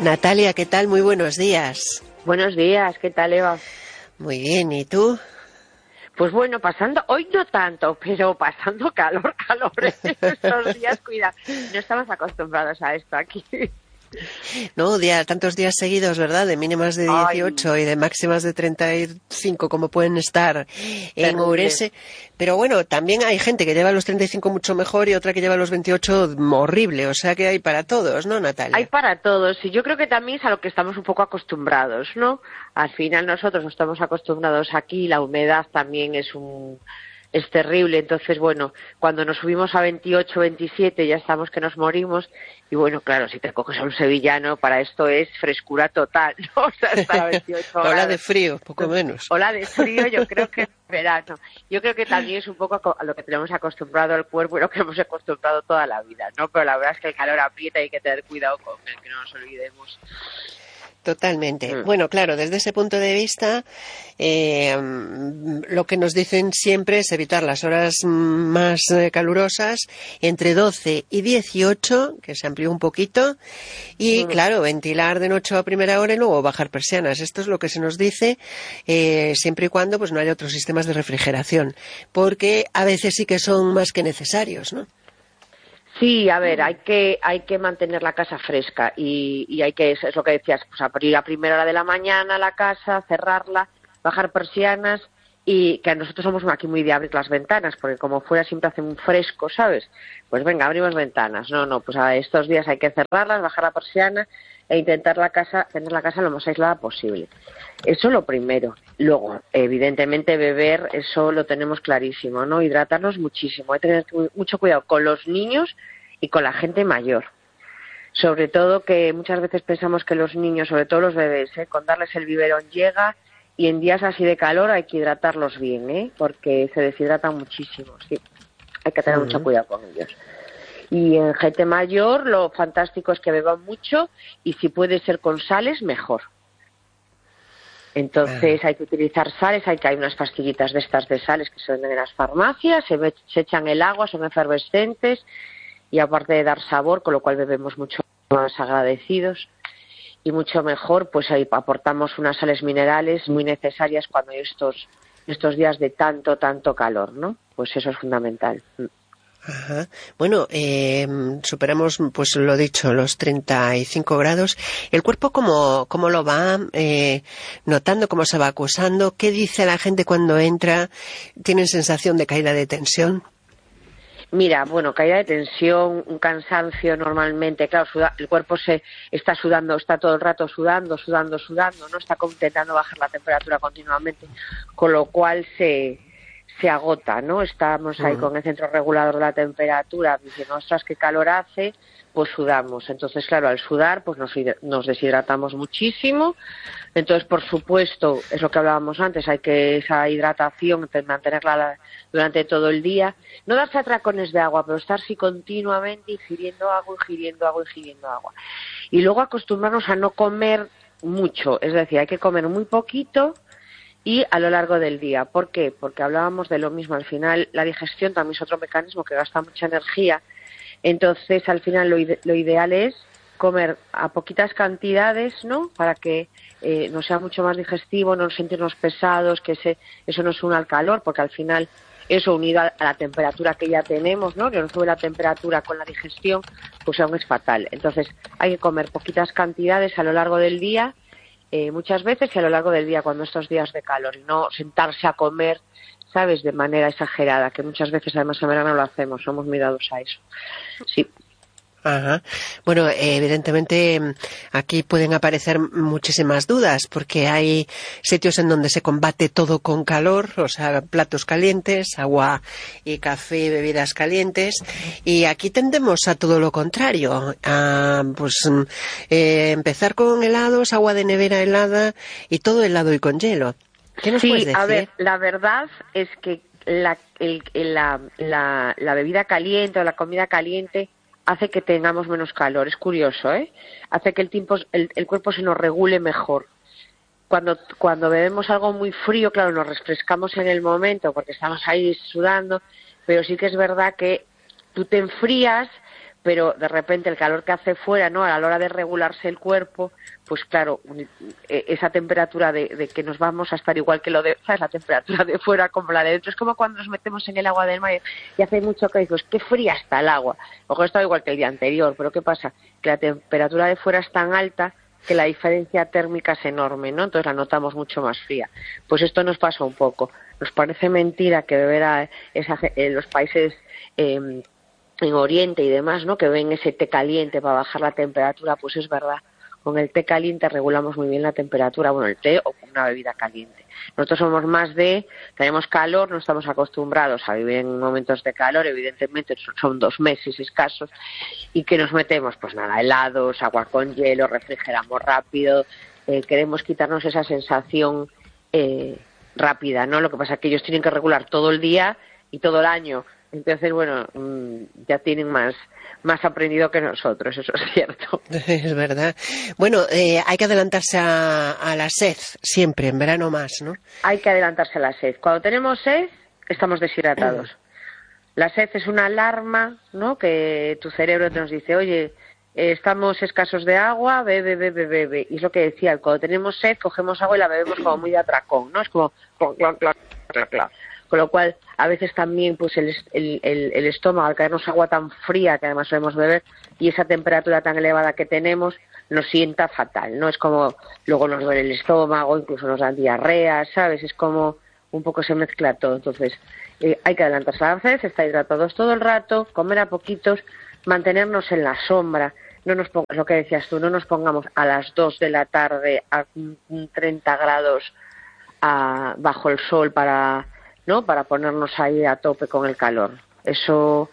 Natalia, ¿qué tal? Muy buenos días. Buenos días, ¿qué tal, Eva? Muy bien, ¿y tú? Pues bueno, pasando, hoy no tanto, pero pasando calor estos días, cuidado, no estamos acostumbrados a esto aquí. No, tantos días seguidos, ¿verdad? De mínimas de Ay, 18 y de máximas de 35, como pueden estar en terrible. Ourense. Pero bueno, también hay gente que lleva los 35 mucho mejor y otra que lleva los 28 horrible. O sea que hay para todos, ¿no, Hay Natalia? para todos y yo creo que también es a lo que estamos un poco acostumbrados, ¿no? Al final nosotros no estamos acostumbrados aquí, la humedad también es terrible, entonces bueno, cuando nos subimos a 28, 27 ya estamos que nos morimos y bueno, claro, si te coges a un sevillano para esto es frescura total, ¿no? O sea, estar a 28 Ola de grados. frío, poco menos. Ola de frío, yo creo que es verano. Yo creo que también es un poco a lo que tenemos acostumbrado al cuerpo y lo que hemos acostumbrado toda la vida, ¿no? Pero la verdad es que el calor aprieta y hay que tener cuidado con él, que no nos olvidemos. Totalmente. Bueno, claro, desde ese punto de vista, lo que nos dicen siempre es evitar las horas más calurosas, entre 12 y 18, que se amplió un poquito, y claro, ventilar de noche a primera hora y luego bajar persianas. Esto es lo que se nos dice, siempre y cuando pues no haya otros sistemas de refrigeración, porque a veces sí que son más que necesarios, ¿no? Sí, a ver, hay que mantener la casa fresca y hay que, es lo que decías, pues abrir a primera hora de la mañana la casa, cerrarla, bajar persianas y que nosotros somos aquí muy de abrir las ventanas porque como fuera siempre hace un fresco, ¿sabes? Pues venga, abrimos ventanas. No, pues a estos días hay que cerrarlas, bajar la persiana e intentar tener la casa lo más aislada posible. Eso lo primero. Luego, evidentemente, beber, eso lo tenemos clarísimo, ¿no? Hidratarnos muchísimo. Hay que tener mucho cuidado con los niños y con la gente mayor. Sobre todo que muchas veces pensamos que los niños, sobre todo los bebés, con darles el biberón llega y en días así de calor hay que hidratarlos bien, porque se deshidratan muchísimo, sí. Hay que tener mucho cuidado con ellos. Y en gente mayor lo fantástico es que beban mucho y si puede ser con sales, mejor. Entonces hay que utilizar sales, hay unas pastillitas de estas de sales que se venden en las farmacias, se echan el agua, son efervescentes y aparte de dar sabor, con lo cual bebemos mucho más agradecidos y mucho mejor, pues ahí aportamos unas sales minerales muy necesarias cuando hay estos días de tanto calor, ¿no? Pues eso es fundamental. Ajá. Bueno, superamos, pues lo dicho, los 35 grados. ¿El cuerpo cómo lo va notando, cómo se va acusando? ¿Qué dice la gente cuando entra? ¿Tienen sensación de caída de tensión? Mira, bueno, caída de tensión, un cansancio normalmente, claro, el cuerpo se está sudando, está todo el rato sudando, ¿no? Está intentando bajar la temperatura continuamente, con lo cual se agota, ¿no? Estamos ahí con el centro regulador de la temperatura diciendo, ostras, qué calor hace, pues sudamos. Entonces, claro, al sudar, pues nos deshidratamos muchísimo. Entonces, por supuesto, es lo que hablábamos antes, hay que esa hidratación, mantenerla durante todo el día. No darse atracones de agua, pero estar sí continuamente ingiriendo agua. Y luego acostumbrarnos a no comer mucho, es decir, hay que comer muy poquito y a lo largo del día. ¿Por qué? Porque hablábamos de lo mismo. Al final, la digestión también es otro mecanismo que gasta mucha energía. Entonces, al final, lo ideal es comer a poquitas cantidades, ¿no? Para que no sea mucho más digestivo, no sentirnos pesados, que eso nos una al calor, porque al final, eso unido a la temperatura que ya tenemos, ¿no? Que nos sube la temperatura con la digestión, pues aún es fatal. Entonces, hay que comer poquitas cantidades a lo largo del día, muchas veces y a lo largo del día cuando estos días de calor y no sentarse a comer, ¿sabes?, de manera exagerada, que muchas veces además en verano lo hacemos, somos muy dados a eso. Sí. Ajá. Bueno, evidentemente aquí pueden aparecer muchísimas dudas porque hay sitios en donde se combate todo con calor, o sea, platos calientes, agua y café, bebidas calientes, y aquí tendemos a todo lo contrario, a empezar con helados, agua de nevera helada y todo helado y con hielo. ¿Qué nos puedes decir? A ver, la verdad es que la bebida caliente o la comida caliente hace que tengamos menos calor. Es curioso, ¿eh? Hace que el cuerpo se nos regule mejor. Cuando bebemos algo muy frío, claro, nos refrescamos en el momento porque estamos ahí sudando, pero sí que es verdad que tú te enfrías, pero de repente el calor que hace fuera, ¿no? A la hora de regularse el cuerpo, pues claro, esa temperatura de que nos vamos a estar igual que ¿sabes? La temperatura de fuera como la de dentro. Es como cuando nos metemos en el agua del mar y hace mucho que dices, qué fría está el agua. Ojo, está igual que el día anterior, pero ¿qué pasa? Que la temperatura de fuera es tan alta que la diferencia térmica es enorme, ¿no? Entonces la notamos mucho más fría. Pues esto nos pasa un poco. Nos parece mentira que beber los países en Oriente y demás, ¿no? Que ven ese té caliente para bajar la temperatura, pues es verdad. Con el té caliente regulamos muy bien la temperatura, bueno, el té o con una bebida caliente. Nosotros somos más tenemos calor, no estamos acostumbrados a vivir en momentos de calor, evidentemente son 2 meses escasos, y que nos metemos, pues nada, helados, agua con hielo, refrigeramos rápido, queremos quitarnos esa sensación rápida, ¿no? Lo que pasa es que ellos tienen que regular todo el día y todo el año. Entonces, bueno, ya tienen más aprendido que nosotros, eso es cierto. Es verdad. Bueno, hay que adelantarse a la sed, siempre, en verano más, ¿no? Hay que adelantarse a la sed. Cuando tenemos sed, estamos deshidratados. La sed es una alarma, ¿no? Que tu cerebro nos dice, oye, estamos escasos de agua, bebe. Y es lo que decía, cuando tenemos sed, cogemos agua y la bebemos como muy de atracón, ¿no? Es como... Con lo cual, a veces también pues el estómago, al caernos agua tan fría que además solemos beber, y esa temperatura tan elevada que tenemos, nos sienta fatal, ¿no? Es como, luego nos duele el estómago, incluso nos dan diarrea, ¿sabes? Es como un poco se mezcla todo. Entonces, hay que adelantarse a la sed, estar hidratados todo el rato, comer a poquitos, mantenernos en la sombra. No nos lo que decías tú, no nos pongamos a las 2 de la tarde a 30 grados bajo el sol para ponernos ahí a tope con el calor. Eso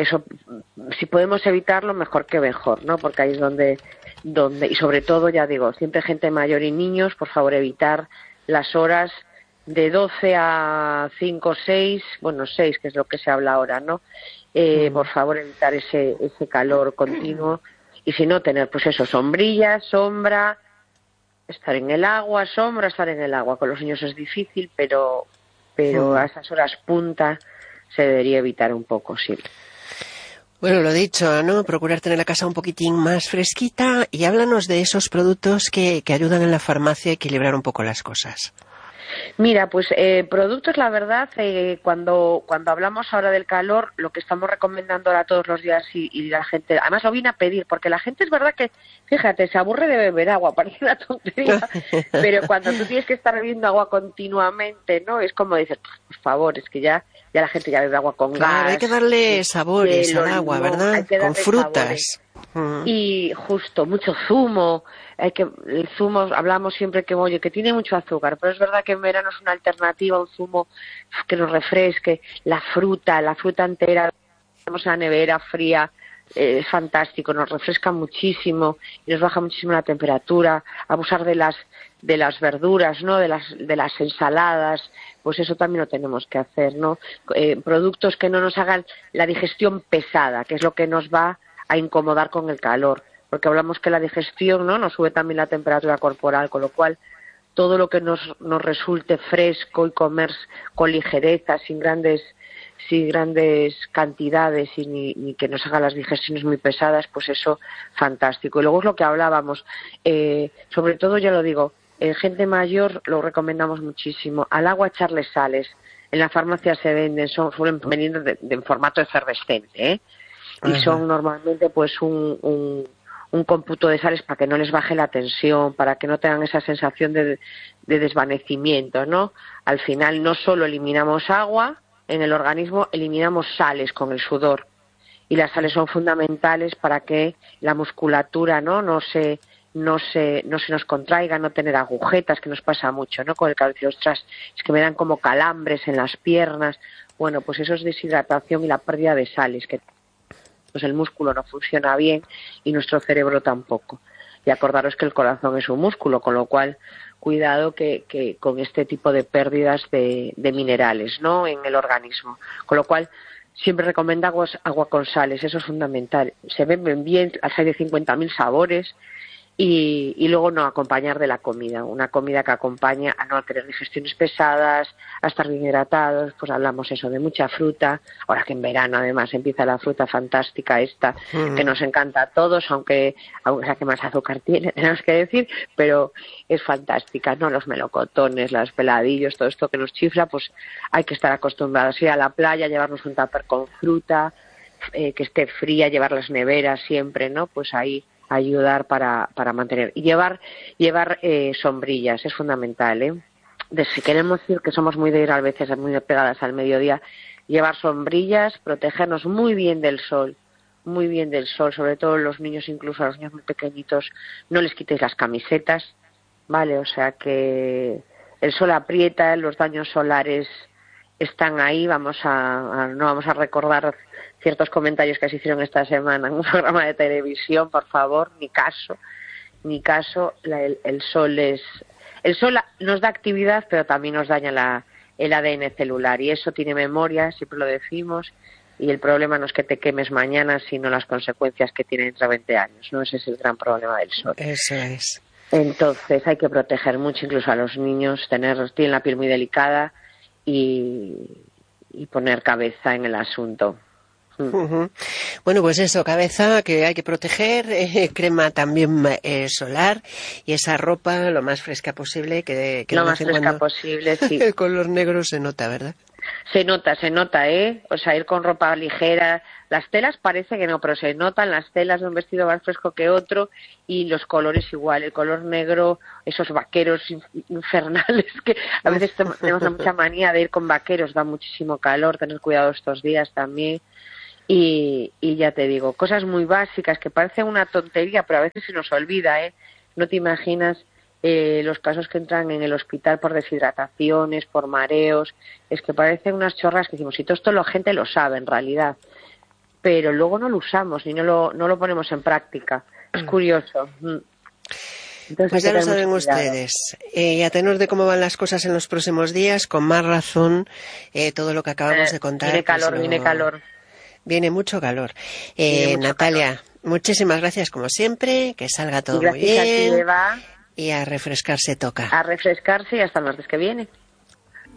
si podemos evitarlo, mejor que mejor, ¿no? Porque ahí es donde y sobre todo, ya digo, siempre gente mayor y niños, por favor, evitar las horas de 12 a 5 o 6, bueno, 6, que es lo que se habla ahora, ¿no? Por favor, evitar ese calor continuo, y si no, tener, pues eso, sombrilla, sombra, estar en el agua, estar en el agua. Con los niños es difícil, pero a esas horas punta se debería evitar un poco, sí. Bueno, lo dicho, ¿no? Procurar tener la casa un poquitín más fresquita, y háblanos de esos productos que ayudan en la farmacia a equilibrar un poco las cosas. Mira, pues productos, la verdad, cuando hablamos ahora del calor, lo que estamos recomendando ahora todos los días, y la gente, además lo viene a pedir, porque la gente es verdad que, fíjate, se aburre de beber agua, parece una tontería, pero cuando tú tienes que estar bebiendo agua continuamente, ¿no? Es como dices, por favor, es que ya la gente ya bebe agua con gas. Hay que darle sabores al agua, ¿verdad? Con frutas. Y justo, mucho zumo. El zumo, hablamos siempre que, oye, que tiene mucho azúcar, pero es verdad que en verano es una alternativa, un zumo que nos refresque. La fruta entera, tenemos la nevera fría, es fantástico, nos refresca muchísimo y nos baja muchísimo la temperatura. Abusar de las verduras, ¿no? De las ensaladas, pues eso también lo tenemos que hacer, ¿no? Productos que no nos hagan la digestión pesada, que es lo que nos va a incomodar con el calor, porque hablamos que la digestión, ¿no? Nos sube también la temperatura corporal, con lo cual todo lo que nos resulte fresco y comer con ligereza, sin grandes cantidades y ni que nos haga las digestiones muy pesadas, pues eso, fantástico. Y luego es lo que hablábamos, sobre todo, ya lo digo, gente mayor lo recomendamos muchísimo, al agua echarle sales. En la farmacia se venden, suelen venir en formato efervescente, ¿eh? Y son normalmente pues un cómputo de sales para que no les baje la tensión, para que no tengan esa sensación de desvanecimiento, ¿no? Al final no solo eliminamos agua en el organismo, eliminamos sales con el sudor, y las sales son fundamentales para que la musculatura no se nos contraiga, no tener agujetas, que nos pasa mucho, ¿no? Con el calcio, ostras, es que me dan como calambres en las piernas. Bueno, pues eso es deshidratación y la pérdida de sales, que pues el músculo no funciona bien y nuestro cerebro tampoco. Y acordaros que el corazón es un músculo, con lo cual cuidado que con este tipo de pérdidas de minerales, ¿no? En el organismo. Con lo cual siempre recomendamos agua con sales, eso es fundamental. Se beben bien, hay de 50.000 sabores, y luego no acompañar de la comida, una comida que acompaña a no tener digestiones pesadas, a estar bien hidratados, pues hablamos eso de mucha fruta, ahora que en verano además empieza la fruta fantástica esta, que nos encanta a todos, aunque sea que más azúcar tiene, tenemos que decir, pero es fantástica, ¿no? Los melocotones, los peladillos, todo esto que nos chifla, pues hay que estar acostumbrados a ir a la playa, llevarnos un tupper con fruta, que esté fría, llevar las neveras siempre, ¿no? Pues ahí ayudar para mantener. Y llevar sombrillas, es fundamental, ¿eh? Si queremos decir que somos muy de ir a veces muy pegadas al mediodía, llevar sombrillas, protegernos muy bien del sol, sobre todo los niños, incluso a los niños muy pequeñitos, no les quitéis las camisetas, ¿vale? O sea que el sol aprieta, los daños solares están ahí, no vamos a recordar ciertos comentarios que se hicieron esta semana en un programa de televisión, por favor, ni caso, el sol nos da actividad, pero también nos daña el ADN celular, y eso tiene memoria, siempre lo decimos, y el problema no es que te quemes mañana, sino las consecuencias que tiene dentro de 20 años, ¿no? Ese es el gran problema del sol. Eso es. Entonces hay que proteger mucho, incluso a los niños, tienen la piel muy delicada, y poner cabeza en el asunto. Bueno, pues eso, cabeza que hay que proteger, crema también solar, y esa ropa lo más fresca posible, que lo más fresca posible, sí. El color negro se nota, ¿verdad? Se nota, o sea, ir con ropa ligera, las telas parece que no, pero se notan las telas de un vestido más fresco que otro, y los colores igual, el color negro, esos vaqueros infernales, que a veces tenemos mucha manía de ir con vaqueros, da muchísimo calor, tener cuidado estos días también. Y ya te digo, cosas muy básicas que parecen una tontería, pero a veces se nos olvida, no te imaginas los casos que entran en el hospital por deshidrataciones, por mareos, es que parecen unas chorras que decimos, y todo esto la gente lo sabe en realidad, pero luego no lo usamos ni no lo ponemos en práctica. Es curioso. Entonces, pues ya lo saben ustedes. Y a tenor de cómo van las cosas en los próximos días, con más razón, todo lo que acabamos de contar. Viene calor. Viene mucho calor. Natalia, muchísimas gracias como siempre, que salga todo muy bien. Gracias a ti, Eva. Y a refrescarse toca. A refrescarse y hasta el martes que viene.